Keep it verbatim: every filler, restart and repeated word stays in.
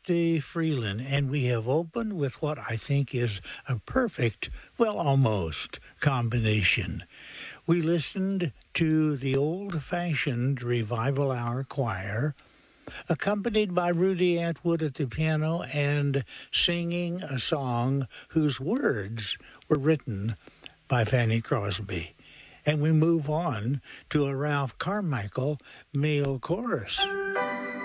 Christy Freeland, and we have opened with what I think is a perfect, well, almost, combination. We listened to the old-fashioned Revival Hour Choir, accompanied by Rudy Atwood at the piano and singing a song whose words were written by Fanny Crosby. And we move on to a Ralph Carmichael male chorus.